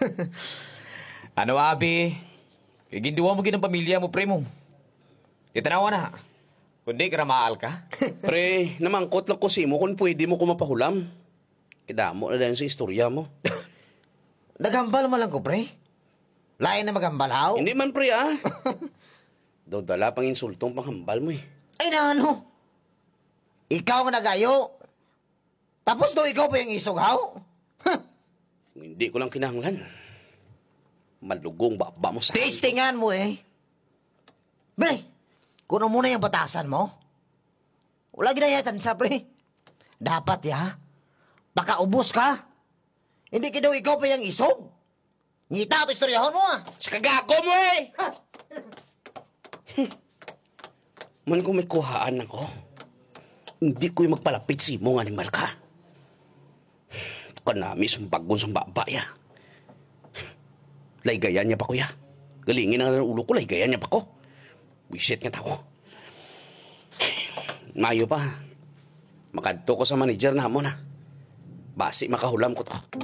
Ano, abi? Iginduwa mo ginang pamilya mo, pre mo. Itanawa na. Kundi karamaal ka. Pre, namangkot lang ko si mo kung pwede mo ko mapahulam. Idamo na dahil sa istorya mo. Naghambal mo lang ko, pre. Lain na maghambal, haw? Hindi man, pre, ah. Daw dala pang insultong panghambal mo eh. Ay na ano? Ikaw nga nagayo. Tapos daw ikaw pa yung isog, haw? Hindi ko lang kinahanglan. Malugong baba mo sa... Tastingan mo eh. Pre, kuno muna yung batasan mo. Wala ginayatan sa pre. Dapat ya. Baka ubos ka. Hindi ka daw ikaw pa yung isog. Ngita ito istoryahon mo ah. Sa kagago mo eh! Man kung may kuhaan ako, hindi ko yung magpalapit si mong animal ka. Kanami sumbagon sa baba ya. Laygayan niya pa ko ya. Galingin ang ulo ko, laygayan niya pa ko. Wisit nga tao. Mayo pa. Makadto ko sa manager na mo na. Basi makahulam ko to.